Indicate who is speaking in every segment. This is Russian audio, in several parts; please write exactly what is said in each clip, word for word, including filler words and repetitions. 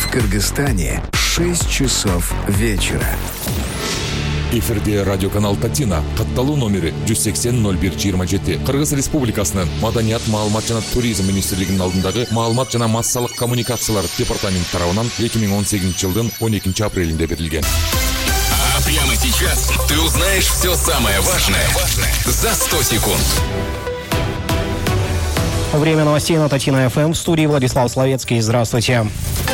Speaker 1: В Кыргызстане шесть часов вечера.
Speaker 2: Эфирде радиоканал Татина, катталуу номери жүз сексен ноль бир жыйырма жети. Кыргыз Республикасынын Маданият, маалымат жана туризм министрлигинин алдындагы маалымат жана массалык коммуникациялар департаменти тарабынан эки миң он сегизинчи жылдын он экинчи апрелинде берилген.
Speaker 3: А прямо сейчас ты узнаешь все самое важное за сто секунд.
Speaker 4: Время новостей на Татина эф эм. В студии Владислав Словецкий. Здравствуйте.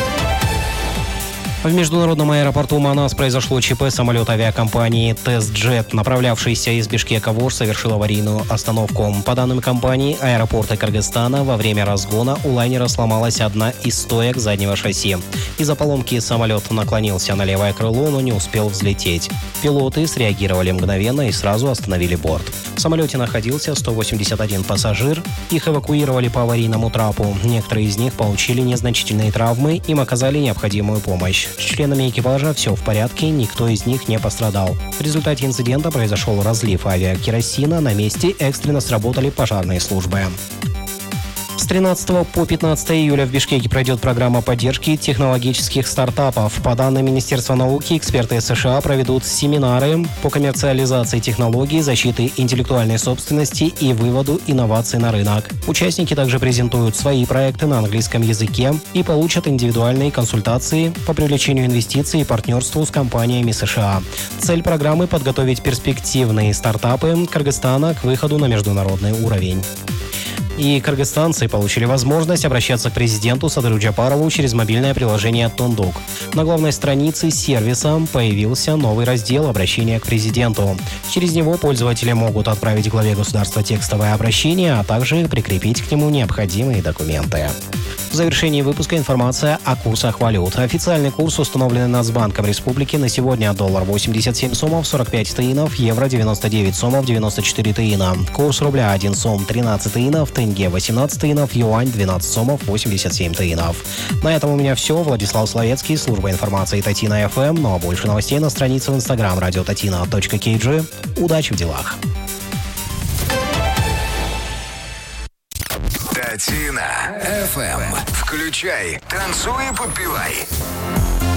Speaker 4: В международном аэропорту Манас произошло ЧП. Самолет авиакомпании «Тестджет», направлявшийся из Бишкека в Ош, совершил аварийную остановку. По данным компании «Аэропорты Кыргызстана», во время разгона у лайнера сломалась одна из стоек заднего шасси. Из-за поломки самолет наклонился на левое крыло, но не успел взлететь. Пилоты среагировали мгновенно и сразу остановили борт. В самолете находился сто восемьдесят один пассажир. Их эвакуировали по аварийному трапу. Некоторые из них получили незначительные травмы, им оказали необходимую помощь. С членами экипажа все в порядке, никто из них не пострадал. В результате инцидента произошел разлив авиакеросина, на месте экстренно сработали пожарные службы. С тринадцатого по пятнадцатое июля в Бишкеке пройдет программа поддержки технологических стартапов. По данным Министерства науки, эксперты США проведут семинары по коммерциализации технологий, защиты интеллектуальной собственности и выводу инноваций на рынок. Участники также презентуют свои проекты на английском языке и получат индивидуальные консультации по привлечению инвестиций и партнерству с компаниями США. Цель программы – подготовить перспективные стартапы Кыргызстана к выходу на международный уровень. И кыргызстанцы получили возможность обращаться к президенту Садыру Джапарову через мобильное приложение «Тондук». На главной странице сервиса появился новый раздел «Обращение к президенту». Через него пользователи могут отправить главе государства текстовое обращение, а также прикрепить к нему необходимые документы. В завершении выпуска информация о курсах валют. Официальный курс, установленный Нацбанком Республики, на сегодня: доллар восемьдесят семь сомов сорок пять тыинов, евро девяносто девять сомов девяносто четыре тыина. Курс рубля один сом тринадцать тыинов, тенге восемнадцать тыинов, юань двенадцать сомов восемьдесят семь тыинов. На этом у меня все. Владислав Словецкий, служба информации Татина эф эм. Ну а больше новостей на странице в инстаграм радио татина точка кей джи. Удачи в делах.
Speaker 1: Татина эф эм. Включай, танцуй и подпевай.